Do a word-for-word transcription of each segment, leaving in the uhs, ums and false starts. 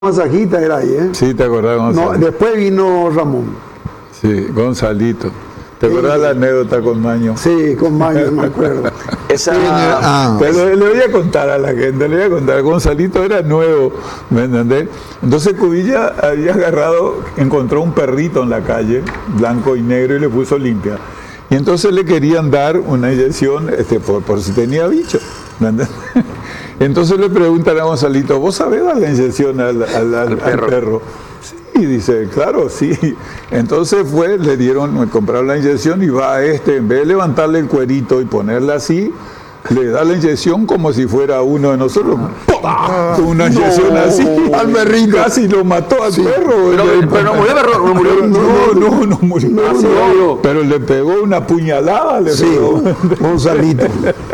Masajita era ahí, ¿eh? Sí, te acordás, Gonzalo. No, después vino Ramón. Sí, Gonzalito. ¿Te Sí. acordás la anécdota con Maño? Sí, con Maño, me acuerdo. Esa, Ah, pero le voy a contar a la gente, le voy a contar. Gonzalito era nuevo, ¿me entendés? Entonces Cubilla había agarrado, encontró un perrito en la calle, blanco y negro, y le puso limpia. Y entonces le querían dar una inyección este, por, por si tenía bicho, ¿me entendés? Entonces le preguntan a Gonzalito, ¿vos sabés dar la inyección al, al, al, al perro? perro? Sí, dice, claro, sí. Entonces fue, le dieron, me compraron la inyección y va a este, en vez de levantarle el cuerito y ponerla así, le da la inyección como si fuera uno de nosotros. ¡Pah! Una inyección No, así, al perrito. casi lo mató al Sí. perro. pero, Le- pero no murió, perro, no murió. no, no, no murió. Ah, sí, obvio. Pero le pegó una puñalada, le Sí, pegó. Gonzalito.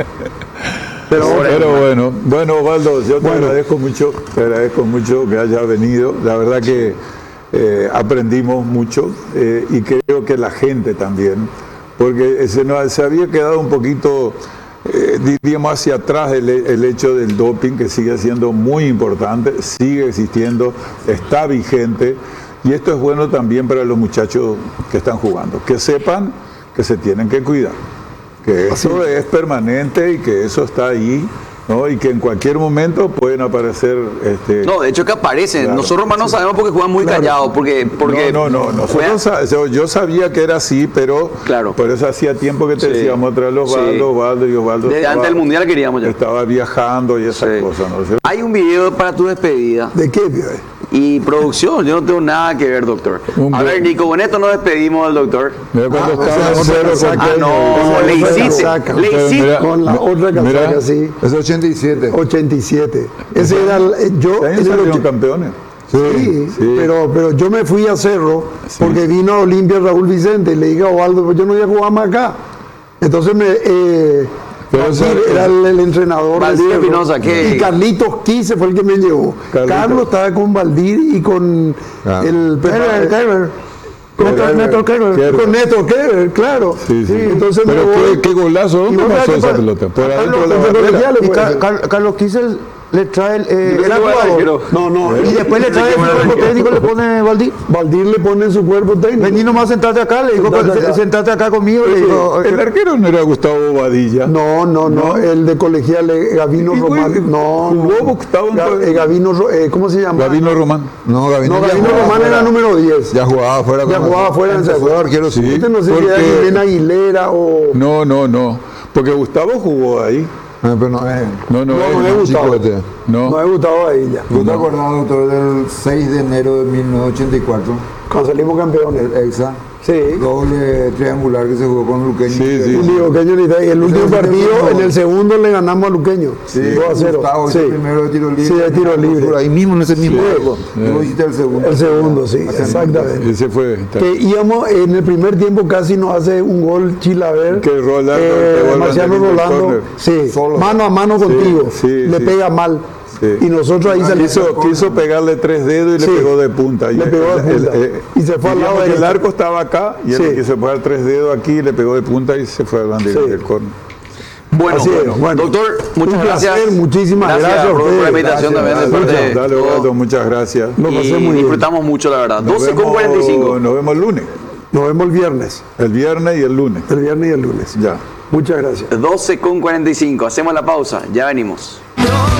Pero, pero bueno, bueno, Osvaldo, yo te Bueno. agradezco mucho, te agradezco mucho que hayas venido. La verdad que eh, aprendimos mucho eh, y creo que la gente también, porque se, nos, se había quedado un poquito, eh, diríamos, hacia atrás el, el hecho del doping, que sigue siendo muy importante, sigue existiendo, está vigente, y esto es bueno también para los muchachos que están jugando, que sepan que se tienen que cuidar, que eso es permanente y que eso está ahí, ¿no? Y que en cualquier momento pueden aparecer este, No, de hecho que aparecen. Claro. Nosotros hermanos sabemos porque juegan muy Claro. callados, porque, porque no, no, no. juegan- Nosotros, sa- yo, yo sabía que era así, pero Claro. por eso hacía tiempo que te Sí. decíamos traer los Sí. Osvaldo, Osvaldo y Osvaldo. Desde estaba- antes del mundial queríamos ya. Estaba viajando y esas Sí. cosas, ¿no? Hay un video para tu despedida ¿De qué, tío? y producción. Yo no tengo nada que ver, doctor. Un A video. ver, Nico, con esto nos despedimos del doctor. Mira cuando Ah, estaba o sea, en cero otra con casaca. Ah, Peña. no, Esa le otra hiciste, casaca. le Pero hiciste. mira, Con la otra mira, casaca, sí. Es ochenta y siete. ochenta y siete. Ese era el, eh, yo. Ahí en el salieron och- campeones. Sí, sí. Pero, pero yo me fui a Cerro Sí. porque vino a Olimpia Raúl Vicente y le dije a Osvaldo, pues yo no voy a jugar más acá. Entonces me eh, Pero Valdir eso- era el, el entrenador de Valdir Cerro. Espinosa, ¿qué? Y Carlitos Quise fue el que me llevó. Carlitos. Carlos estaba con Valdir y con Ah. el Kerber, Kerber. Con Kerber. Néstor Kerber. Kerber. Con Néstor Kerber, claro. Sí, sí. Entonces me Pero voy. qué, qué golazo, Y ¿dónde vos pasó sabés esa que pelota? Por Carlos- adentro de la Carlos- barrera. Carlos- Y pues. Car- Car- Carlos Kisel le trae el. Eh, era jugador. No, no. Y después le trae su cuerpo técnico, le pone Valdir. Valdir le pone en su cuerpo técnico. Vení nomás, sentate acá, le dijo, Sentate acá. sentate acá conmigo, le dijo. El arquero no era Gustavo Badilla. No, no, no, el de colegial, eh, Gavino Y, güey, Román. No, jugó no. Gustavo en Ga- todo- eh, Gavino, Ro- eh, ¿cómo se llama? Gabino Román. No, Gavino, No, ya Gavino jugaba Román era afuera. número diez. Ya jugaba afuera. Ya con- jugaba afuera en Fue Cerro. arquero, sí. Este no sé si porque- era Jimena Aguilera o... No, no, no. Porque Gustavo jugó ahí. Ah, pero no es. No, no, No, es- no es Gustavo. Chicote. No. No he gustado ahí ya. ¿Tú te acordás, doctor, del seis de enero de mil novecientos ochenta y cuatro? Cuando salimos campeones. El Exa. Sí. Doble triangular que se jugó con Luqueño. Sí, sí. Un Luqueño ni tal. Y el último Ese fue el partido, último en gol. el segundo le ganamos a Luqueño. Sí, dos a cero. Gustavo Sí. hizo el primero de tiro libre. Sí, de tiro libre. Ahí mismo, en ese mismo Sí. juego. Y vos hiciste el segundo. El segundo, sí, Hace- exactamente. Ese fue. Que íbamos, en el primer tiempo casi nos hace un gol Chilaver. Que Rolando eh, pegó el Marciano banderín del Rolando, córner. sí, Solo. mano a mano contigo, sí, le sí. pega mal. Sí. Y nosotros ahí salimos. Quiso, quiso pegarle tres dedos y Sí. le pegó de punta. Le Y pegó de el- punta. el- el- Y se fue al lado diríamos que el derecho. arco estaba acá y él Sí. le quiso pegar tres dedos aquí y le pegó de punta y se fue al banderín Sí. del córner. Bueno, Así es, bueno. doctor, muchas Un gracias. placer, muchísimas gracias a por, por la ustedes. invitación Gracias, también de gracias. parte de Dale, todos. Osvaldo, muchas gracias. Lo pasé Y muy bien. disfrutamos mucho, la verdad. Nos doce con vemos- cuarenta y cinco. Nos vemos el lunes. Nos vemos el viernes, El viernes y el lunes. el viernes y el lunes. Ya. Muchas gracias. doce con cuarenta y cinco. Hacemos la pausa. Ya venimos.